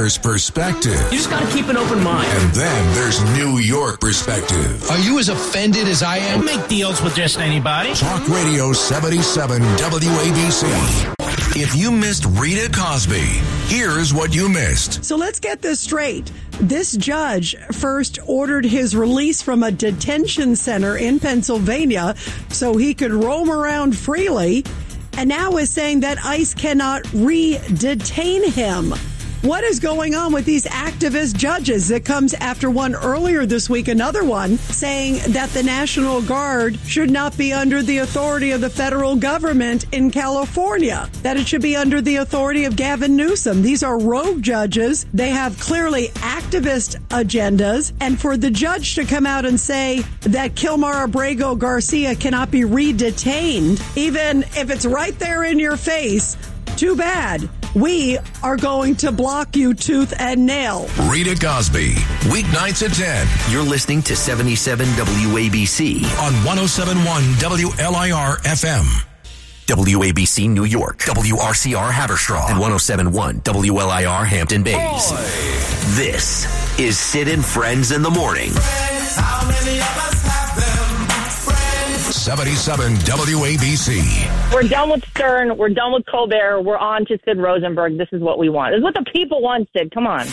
There's perspective. You just got to keep an open mind. And then there's New York perspective. Are you as offended as I am? Make deals with just anybody. Talk Radio 77 WABC. If you missed Rita Cosby, here's what you missed. So let's get this straight. This judge first ordered his release from a detention center in Pennsylvania so he could roam around freely, and now is saying that ICE cannot re-detain him. What is going on with these activist judges? It comes after one earlier this week, another one saying that the National Guard should not be under the authority of the federal government in California, that it should be under the authority of Gavin Newsom. These are rogue judges. They have clearly activist agendas. And for the judge to come out and say that Kilmar Abrego Garcia cannot be re-detained, even if it's right there in your face, too bad. We are going to block you tooth and nail. Rita Cosby, weeknights at 10. You're listening to 77 WABC on 107.1 WLIR FM. WABC New York, WRCR Haverstraw, and 107.1 WLIR Hampton Bays. Oy. This is Sid and Friends in the Morning. Friends, how many of us have them? Friends. 77 WABC. We're done with Stern. We're done with Colbert. We're on to Sid Rosenberg. This is what we want. This is what the people want, Sid. Come on.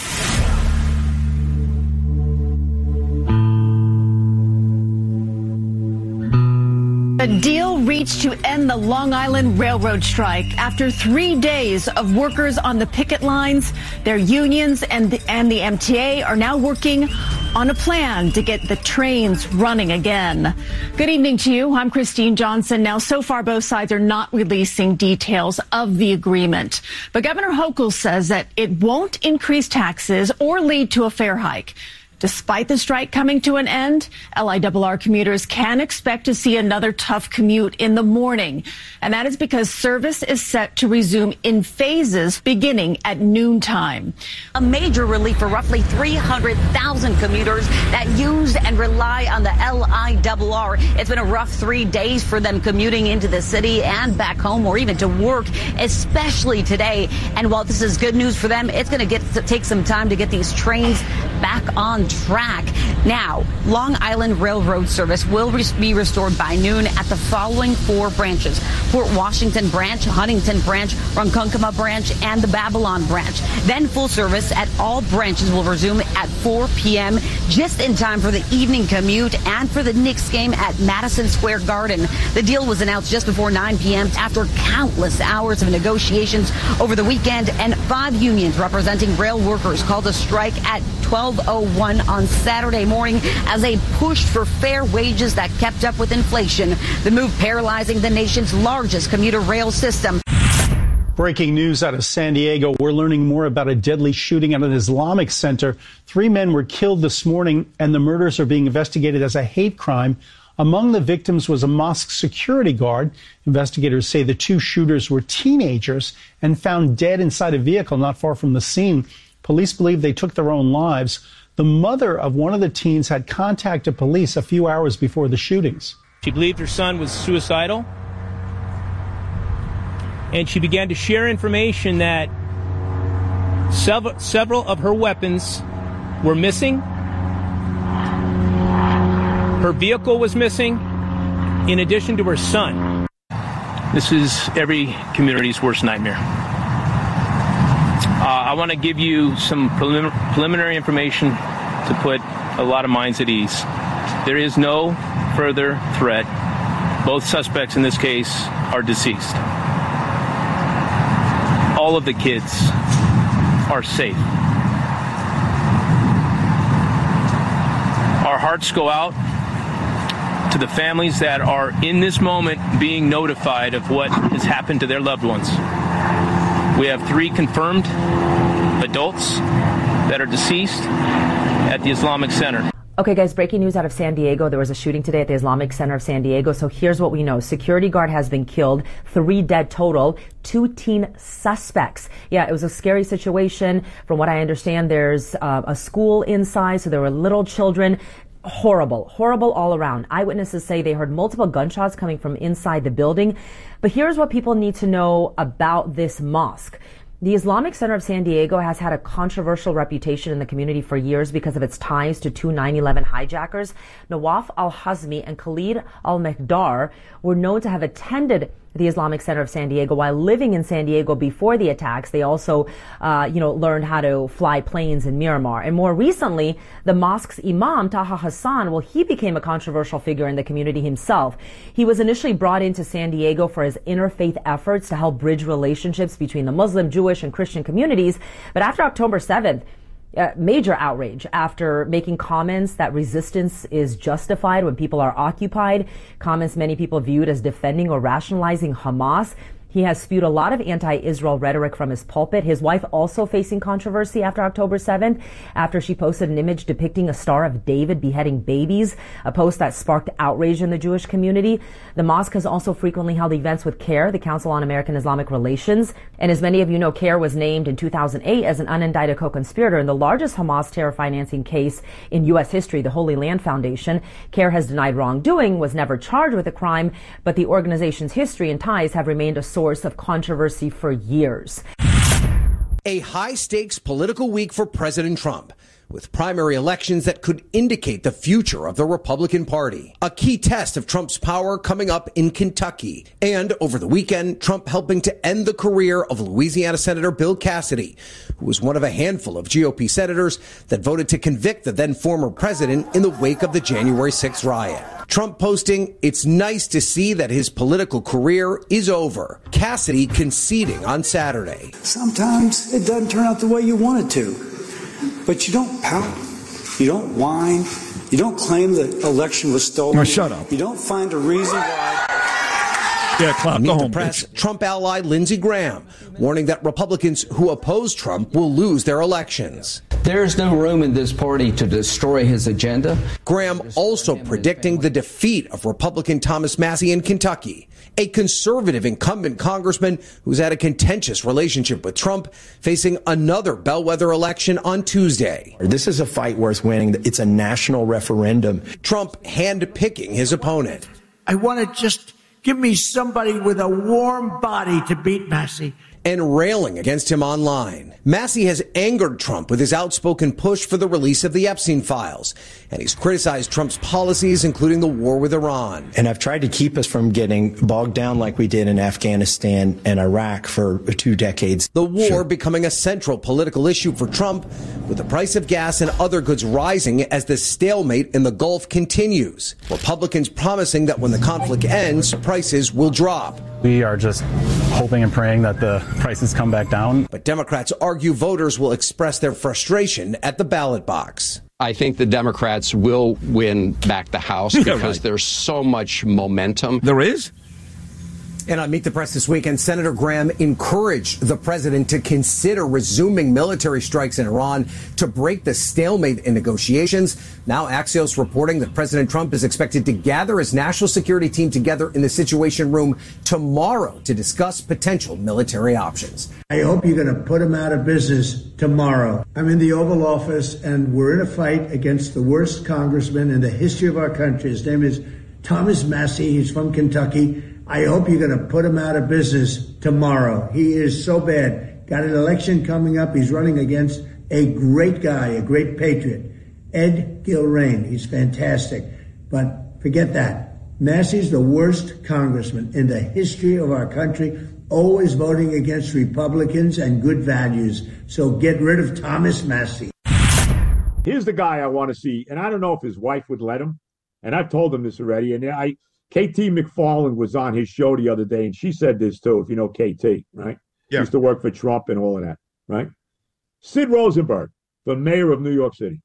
A deal reached to end the Long Island Railroad strike. After 3 days of workers on the picket lines, their unions and the MTA are now working on a plan to get the trains running again. Good evening to you. I'm Christine Johnson. Now, so far, both sides are not releasing details of the agreement. But Governor Hochul says that it won't increase taxes or lead to a fare hike. Despite the strike coming to an end, LIRR commuters can expect to see another tough commute in the morning. And that is because service is set to resume in phases beginning at noontime. A major relief for roughly 300,000 commuters that use and rely on the LIRR. It's been a rough 3 days for them commuting into the city and back home or even to work, especially today. And while this is good news for them, it's going to take some time to get these trains back on track. Now, Long Island Railroad service will be restored by noon at the following 4 branches: Port Washington branch, Huntington branch, Ronkonkoma branch, and the Babylon branch. Then full service at all branches will resume at 4 p.m., just in time for the evening commute and for the Knicks game at Madison Square Garden. The deal was announced just before 9 p.m. after countless hours of negotiations over the weekend, and 5 unions representing rail workers called a strike at 12:01 on Saturday morning as they pushed for fair wages that kept up with inflation. The move paralyzing the nation's largest commuter rail system. Breaking news out of San Diego. We're learning more about a deadly shooting at an Islamic center. 3 men were killed this morning, and the murders are being investigated as a hate crime. Among the victims was a mosque security guard. Investigators say the 2 shooters were teenagers and found dead inside a vehicle not far from the scene. Police believe they took their own lives. The mother of one of the teens had contacted police a few hours before the shootings. She believed her son was suicidal, and she began to share information that several of her weapons were missing. Her vehicle was missing, in addition to her son. This is every community's worst nightmare. I want to give you some preliminary information to put a lot of minds at ease. There is no further threat. Both suspects in this case are deceased. All of the kids are safe. Our hearts go out to the families that are in this moment being notified of what has happened to their loved ones. We have 3 confirmed adults that are deceased at the Islamic Center. Okay, guys, breaking news out of San Diego. There was a shooting today at the Islamic Center of San Diego. So here's what we know. Security guard has been killed. 3 dead total. 2 teen suspects. Yeah, it was a scary situation. From what I understand, there's a school inside, so there were little children. Horrible all around. Eyewitnesses say they heard multiple gunshots coming from inside the building. But here's what people need to know about this mosque. The Islamic Center of San Diego has had a controversial reputation in the community for years because of its ties to two 9/11 hijackers. Nawaf al-Hazmi and Khalid al-Mihdhar were known to have attended the Islamic Center of San Diego while living in San Diego before the attacks. They also, learned how to fly planes in Miramar. And more recently, the mosque's imam, Taha Hassan, he became a controversial figure in the community himself. He was initially brought into San Diego for his interfaith efforts to help bridge relationships between the Muslim, Jewish, and Christian communities. But after October 7th, major outrage after making comments that resistance is justified when people are occupied, comments many people viewed as defending or rationalizing Hamas. He has spewed a lot of anti-Israel rhetoric from his pulpit. His wife also facing controversy after October 7th, after she posted an image depicting a Star of David beheading babies, a post that sparked outrage in the Jewish community. The mosque has also frequently held events with CAIR, the Council on American Islamic Relations. And as many of you know, CAIR was named in 2008 as an unindicted co-conspirator in the largest Hamas terror financing case in U.S. history, the Holy Land Foundation. CAIR has denied wrongdoing, was never charged with a crime, but the organization's history and ties have remained a source of controversy for years. A high-stakes political week for President Trump, with primary elections that could indicate the future of the Republican Party. A key test of Trump's power coming up in Kentucky. And over the weekend, Trump helping to end the career of Louisiana Senator Bill Cassidy, who was one of a handful of GOP senators that voted to convict the then former president in the wake of the January 6th riot. Trump posting, "It's nice to see that his political career is over." Cassidy conceding on Saturday. Sometimes it doesn't turn out the way you want it to. But you don't pout, you don't whine, you don't claim the election was stolen. No, shut up. You don't find a reason why. Yeah, clap. Meet Go the home, press, bitch. Trump ally Lindsey Graham, warning that Republicans who oppose Trump will lose their elections. There's no room in this party to destroy his agenda. Graham also predicting the defeat of Republican Thomas Massie in Kentucky, a conservative incumbent congressman who's had a contentious relationship with Trump, facing another bellwether election on Tuesday. This is a fight worth winning. It's a national referendum. Trump hand-picking his opponent. I want to just give me somebody with a warm body to beat Massie. And railing against him online. Massie has angered Trump with his outspoken push for the release of the Epstein files. And he's criticized Trump's policies, including the war with Iran. And I've tried to keep us from getting bogged down like we did in Afghanistan and Iraq for 2 decades. The war becoming a central political issue for Trump, with the price of gas and other goods rising as the stalemate in the Gulf continues. Republicans promising that when the conflict ends, prices will drop. We are just hoping and praying that the prices come back down. But Democrats argue voters will express their frustration at the ballot box. I think the Democrats will win back the House because there's so much momentum. There is? And on Meet the Press this weekend, Senator Graham encouraged the president to consider resuming military strikes in Iran to break the stalemate in negotiations. Now Axios reporting that President Trump is expected to gather his national security team together in the Situation Room tomorrow to discuss potential military options. I hope you're going to put him out of business tomorrow. I'm in the Oval Office, and we're in a fight against the worst congressman in the history of our country. His name is Thomas Massie. He's from Kentucky. I hope you're going to put him out of business tomorrow. He is so bad. Got an election coming up. He's running against a great guy, a great patriot, Ed Gilrain. He's fantastic. But forget that. Massie's the worst congressman in the history of our country, always voting against Republicans and good values. So get rid of Thomas Massie. Here's the guy I want to see, and I don't know if his wife would let him, and I've told him this already, and KT McFarland was on his show the other day, and she said this too, if you know KT, right? Yeah. Used to work for Trump and all of that, right? Sid Rosenberg, the mayor of New York City.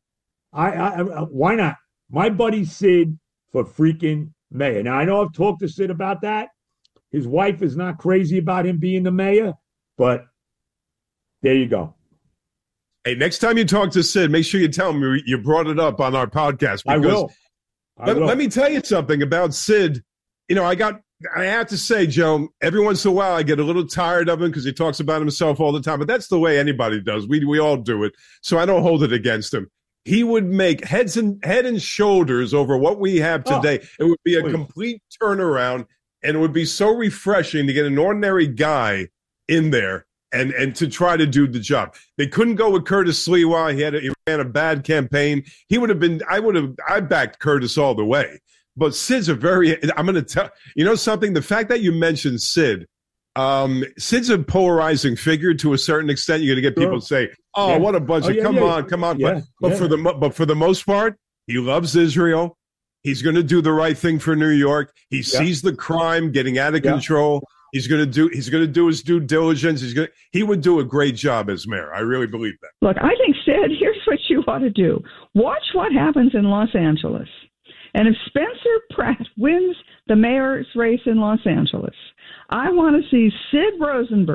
Why not? My buddy Sid for freaking mayor. Now, I know I've talked to Sid about that. His wife is not crazy about him being the mayor, but there you go. Hey, next time you talk to Sid, make sure you tell him you brought it up on our podcast. I will. Let me tell you something about Sid. You know, I have to say, Joe, every once in a while I get a little tired of him because he talks about himself all the time, but that's the way anybody does. We all do it. So I don't hold it against him. He would make head and shoulders over what we have today. It would be a complete turnaround, and it would be so refreshing to get an ordinary guy in there and to try to do the job. They couldn't go with Curtis Sliwa. He ran a bad campaign. I backed Curtis all the way. But Sid's I'm going to tell you know something. The fact that you mentioned Sid, Sid's a polarizing figure to a certain extent. You're going to get people say, "Oh, what a bunch of come on." Yeah, but for the most part, he loves Israel. He's going to do the right thing for New York. He sees the crime getting out of control. He's going to do his due diligence. He would do a great job as mayor. I really believe that. Look, I think, Sid, here's what you ought to do. Watch what happens in Los Angeles. And if Spencer Pratt wins the mayor's race in Los Angeles, I want to see Sid Rosenberg